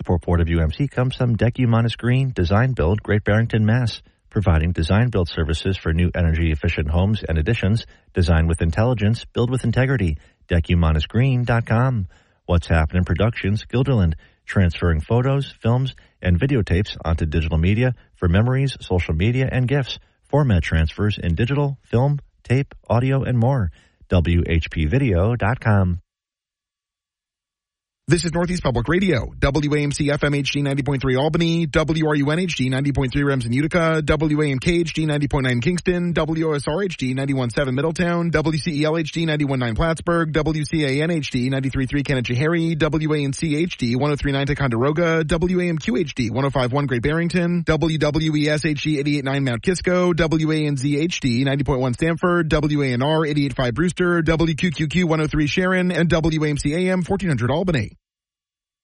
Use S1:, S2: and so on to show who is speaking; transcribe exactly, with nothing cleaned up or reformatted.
S1: For Port of U M C comes some Deck Umanis Green Design Build, Great Barrington, Mass. Providing design build services for new energy-efficient homes and additions. Design with intelligence, build with integrity. deck umanis green dot com. What's Happening Productions, Guilderland. Transferring photos, films, and videotapes onto digital media for memories, social media, and gifts. Format transfers in digital, film, tape, audio, and more. w h p video dot com.
S2: This is Northeast Public Radio, W A M C F M H D ninety point three Albany, W R U N H D ninety point three Remsen Utica, W A M K H D ninety point nine Kingston, W O S R H D ninety-one point seven Middletown, W C E L H D ninety-one point nine Plattsburgh, W C A N H D ninety-three point three Canachahary, W A N C H D one oh three point nine Ticonderoga, W A M Q H D one oh five point one Great Barrington, W W E S H D eighty-eight point nine Mount Kisco, W A N Z H D ninety point one Stamford, W A N R eighty-eight point five Brewster, W Q Q Q one oh three Sharon, and W A M C A M fourteen hundred Albany.